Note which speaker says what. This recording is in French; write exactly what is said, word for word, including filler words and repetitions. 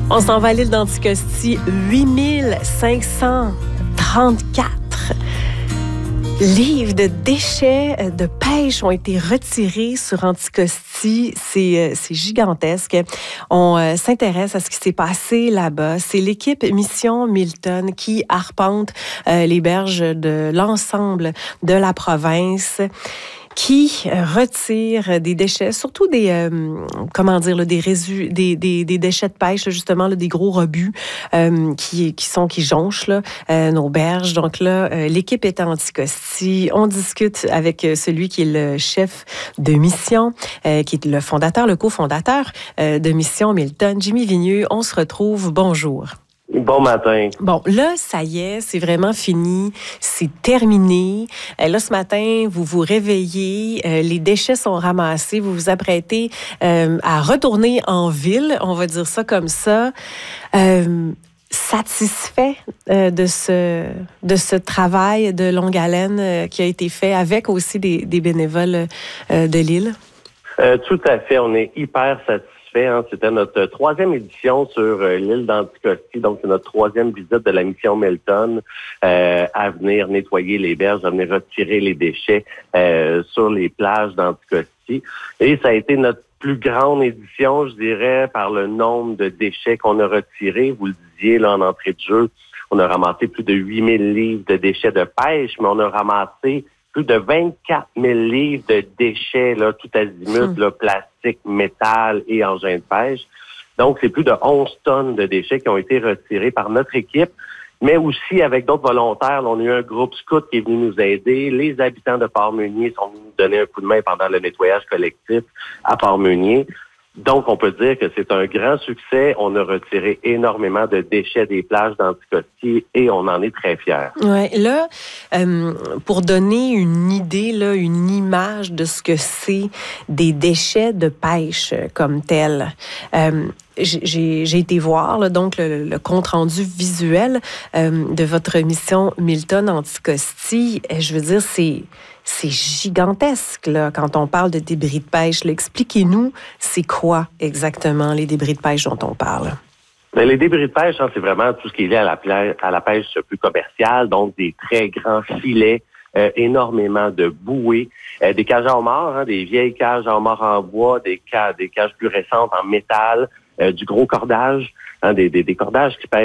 Speaker 1: On s'en va à l'île d'Anticosti, huit mille cinq cent trente-quatre livres de déchets de pêche ont été retirés sur Anticosti. C'est, c'est gigantesque. On euh, s'intéresse à ce qui s'est passé là-bas. C'est l'équipe Mission Milton qui arpente euh, les berges de l'ensemble de la province, qui retire des déchets, surtout des, euh, comment dire, là, des, résu- des, des, des déchets de pêche, là, justement, là, des gros rebuts euh, qui, qui sont, qui jonchent là, euh, nos berges. Donc là, euh, l'équipe est à Anticosti. On discute avec celui qui est le chef de mission, euh, qui est le fondateur, le cofondateur euh, de Mission Milton, Jimmy Vigneux. On se retrouve. Bonjour.
Speaker 2: Bon matin.
Speaker 1: Bon, là, ça y est, c'est vraiment fini, c'est terminé. Euh, là, ce matin, vous vous réveillez, euh, les déchets sont ramassés, vous vous apprêtez euh, à retourner en ville, on va dire ça comme ça. Euh, satisfait euh, de ce de ce travail de longue haleine euh, qui a été fait avec aussi des, des bénévoles euh, de l'île?
Speaker 2: Euh, tout à fait, on est hyper satisfait. Hein. C'était notre troisième édition sur euh, l'île d'Anticosti, donc c'est notre troisième visite de la mission Milton euh, à venir nettoyer les berges, à venir retirer les déchets euh, sur les plages d'Anticosti. Et ça a été notre plus grande édition, je dirais, par le nombre de déchets qu'on a retirés. Vous le disiez là en entrée de jeu, on a ramassé plus de huit mille livres de déchets de pêche, mais on a ramassé plus de vingt-quatre mille livres de déchets, là, tout azimut, là, plastique, métal et engins de pêche. Donc, c'est plus de onze tonnes de déchets qui ont été retirés par notre équipe, mais aussi avec d'autres volontaires. Là, on a eu un groupe scout qui est venu nous aider. Les habitants de Port-Meunier sont venus nous donner un coup de main pendant le nettoyage collectif à Port-Meunier. Donc, on peut dire que c'est un grand succès. On a retiré énormément de déchets des plages d'Anticosti et on en est très fiers.
Speaker 1: Oui, là, euh, pour donner une idée, là, une image de ce que c'est des déchets de pêche comme tels, euh, J'ai, j'ai été voir là, donc le, le compte-rendu visuel euh, de votre mission Milton Anticosti. Je veux dire, c'est, c'est gigantesque là, quand on parle de débris de pêche. Là. Expliquez-nous, c'est quoi exactement les débris de pêche dont on parle?
Speaker 2: Bien, les débris de pêche, hein, c'est vraiment tout ce qui est lié à la, pla- à la pêche plus commerciale, donc des très grands filets, euh, énormément de bouées, euh, des cages à homards, hein, des vieilles cages à homards en bois, des, ca- des cages plus récentes en métal, Euh, du gros cordage, hein, des, des, des cordages qui pèsent